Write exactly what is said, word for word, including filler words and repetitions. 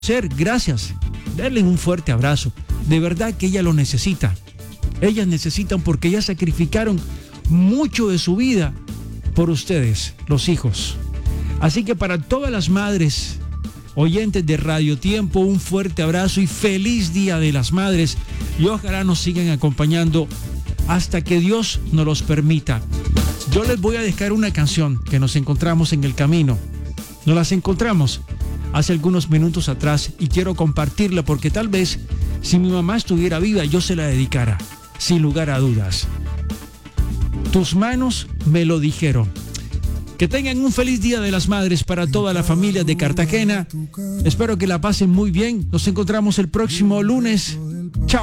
ser, gracias. Denle un fuerte abrazo. De verdad que ella lo necesita. Ellas necesitan porque ellas sacrificaron mucho de su vida por ustedes, los hijos. Así que para todas las madres oyentes de Radio Tiempo, un fuerte abrazo y feliz Día de las Madres. Y ojalá nos sigan acompañando hasta que Dios nos los permita. Yo les voy a dejar una canción que nos encontramos en el camino. Nos las encontramos hace algunos minutos atrás y quiero compartirla porque tal vez si mi mamá estuviera viva yo se la dedicara, sin lugar a dudas. Tus manos me lo dijeron. Que tengan un feliz Día de las Madres para toda la familia de Cartagena. Espero que la pasen muy bien. Nos encontramos el próximo lunes. Chao.